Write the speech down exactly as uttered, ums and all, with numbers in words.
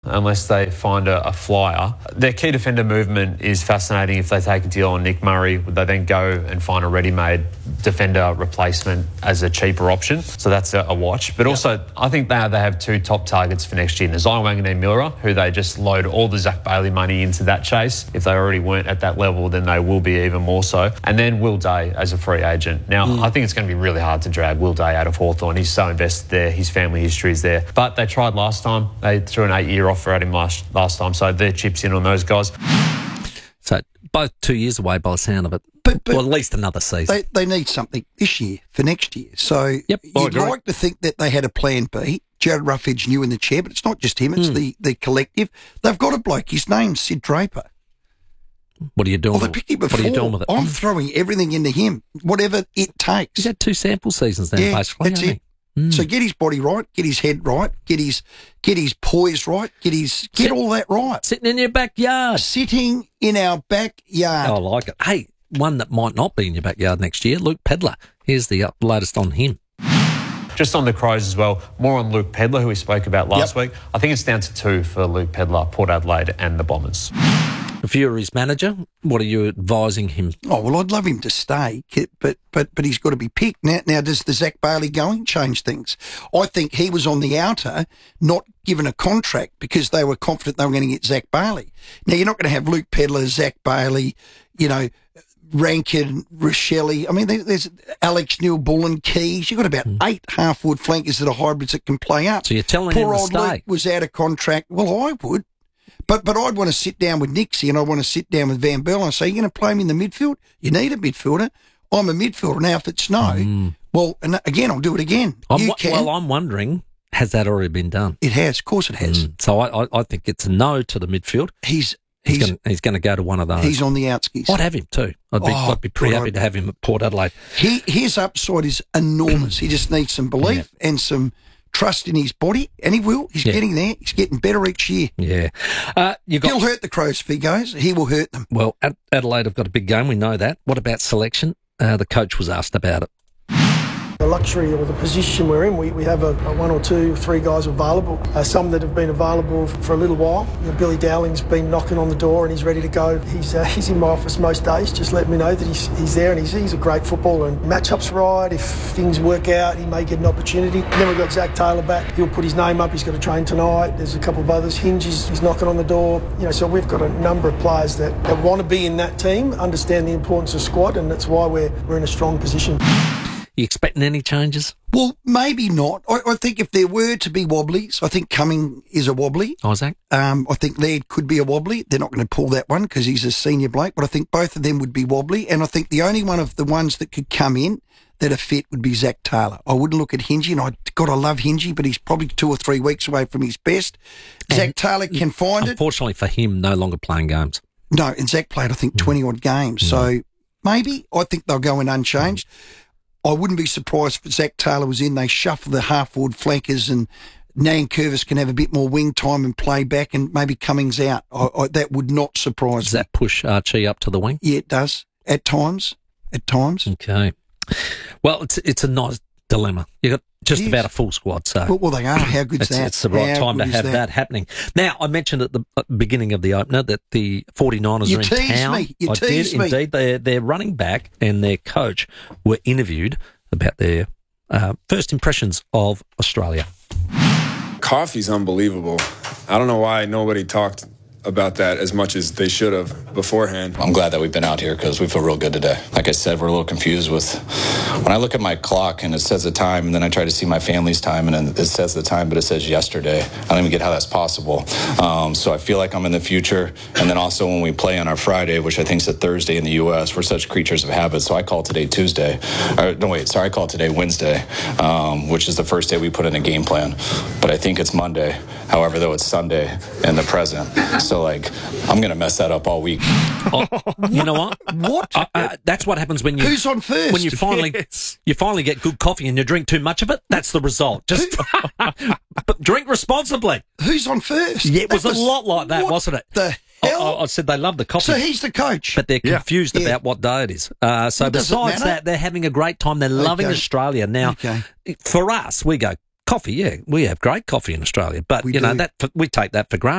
unless they find a, a flyer. Their key defender movement is fascinating. If they take a deal on Nick Murray, would they then go and find a ready-made defender replacement as a cheaper option? So that's a, a watch. But yep. also, I think they, they have two top targets for next year. Nazai Wanganeen-Milera, who they just load all the Zach Bailey money into that chase. If they already weren't at that level, then they will be even more so. And then Will Day as a free agent. Now, mm. I think it's going to be really hard to drag Will Day out of Hawthorn. He's so invested there. His family history is there. But they tried last time. They threw an eight-year offer at him last, last time. So they're chips in on those guys. So both two years away by the sound of it. But, but well, at least another season. They, they need something this year for next year. So yep, you'd like to think that they had a plan B. Jared Ruffedge knew in the chair, but it's not just him. It's mm. the, the collective. They've got a bloke. His name's Sid Draper. What are you doing? Well, they picked him before. What are you doing with it? I'm throwing everything into him, whatever it takes. He's had two sample seasons now, yeah, basically. That's it. Mm. So get his body right, get his head right, get his get his poise right, get his get Sit, all that right. Sitting in your backyard. Sitting in our backyard. I like it. Hey, one that might not be in your backyard next year, Luke Pedlar. Here's the uh, latest on him. Just on the Crows as well, more on Luke Pedlar, who we spoke about last yep. week. I think it's down to two for Luke Pedlar, Port Adelaide and the Bombers. If you're his manager, what are you advising him? Oh, well, I'd love him to stay, but but but he's got to be picked. Now, now does the Zach Bailey going change things? I think he was on the outer, not given a contract because they were confident they were going to get Zach Bailey. Now, you're not going to have Luke Pedlar, Zach Bailey, you know, Rankin, Rochelle. I mean, there's Alex Neil, Bullen, Keys. You've got about mm. eight half-forward flankers that are hybrids that can play up. So you're telling Poor him to old stay? Luke was out of contract. Well, I would. But but I'd want to sit down with Nixie and I want to sit down with Van Berl and say, you're going to play him in the midfield? You need a midfielder. I'm a midfielder. Now, if it's no, mm. well, and again, I'll do it again. I'm, you can. Well, I'm wondering, has that already been done? It has. Of course it has. Mm. So I, I, I think it's a no to the midfield. He's He's, he's, gonna, he's going to go to one of those. He's on the outskirts. I'd have him too. I'd be, oh, I'd be pretty God, happy I'd, to have him at Port Adelaide. He, his upside is enormous. He just needs some belief yeah. and some trust in his body, and he will. He's yeah. getting there. He's getting better each year. Yeah. Uh, you got, He'll hurt the Crows if he goes. He will hurt them. Well, Ad- Adelaide have got a big game. We know that. What about selection? Uh, the coach was asked about it. The luxury or the position we're in, we, we have a, a one or two, three guys available. Uh, some that have been available for a little while. You know, Billy Dowling's been knocking on the door and he's ready to go. He's uh, he's in my office most days, just letting me know that he's he's there and he's he's a great footballer. And matchups right, if things work out, he may get an opportunity. And then we've got Zach Taylor back. He'll put his name up. He's got to train tonight. There's a couple of others. Hinge is he's knocking on the door. You know, so we've got a number of players that, that want to be in that team, understand the importance of squad, and that's why we're we're in a strong position. You expecting any changes? Well, maybe not. I, I think if there were to be wobblies, I think Cumming is a wobbly. Isaac? Um, I think Laird could be a wobbly. They're not going to pull that one because he's a senior bloke, but I think both of them would be wobbly. And I think the only one of the ones that could come in that are fit would be Zach Taylor. I wouldn't look at Hingy, and I, God, I love Hingy, but he's probably two or three weeks away from his best. And Zach Taylor can find unfortunately it. Unfortunately for him, no longer playing games. No, and Zach played, I think, twenty-odd games. Mm. So maybe I think they'll go in unchanged. Mm. I wouldn't be surprised if Zach Taylor was in. They shuffle the half-forward flankers and Nan Curvis can have a bit more wing time and play back and maybe Cummings out. I, I, that would not surprise Does me. that push Archie up to the wing? Yeah, it does. At times. At times. Okay. Well, it's it's a nice dilemma. You've got just about a full squad. So Well, well they are. How good's it's, that? It's the right How time to have that? that happening. Now, I mentioned at the beginning of the opener that the forty-niners you are in teased town. Me. You I teased did, me. indeed. Their, their running back and their coach were interviewed about their uh, first impressions of Australia. Coffee's unbelievable. I don't know why nobody talked about that as much as they should have beforehand. I'm glad that we've been out here because we feel real good today. Like I said, we're a little confused with when I look at my clock and it says the time, and then I try to see my family's time and then it says the time, but it says yesterday. I don't even get how that's possible. Um, so I feel like I'm in the future. And then also when we play on our Friday, which I think is a Thursday in the U S, we're such creatures of habit. So I call today Tuesday. Or, no, wait, sorry, I call today Wednesday, um, which is the first day we put in a game plan. But I think it's Monday. However, though, it's Sunday in the present. So, like, I'm going to mess that up all week. Oh, you know what? What? Uh, uh, that's what happens when you... Who's on first? When you finally yes. you finally get good coffee and you drink too much of it, that's the result. Just but drink responsibly. Who's on first? Yeah, it was, was a lot like that, wasn't it? The hell? I, I said they love the coffee. So he's the coach. But they're confused yeah. about yeah. what day it is. Uh, so well, besides that, they're having a great time. They're loving okay. Australia. Now, okay. for us, we go, coffee, yeah, we have great coffee in Australia. But, we you know, do. that we take that for granted.